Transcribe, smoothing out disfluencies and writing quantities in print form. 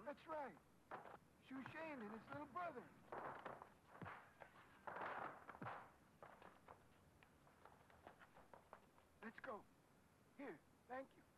That's right. Shu Shane and his little brother. Let's go. Here, thank you.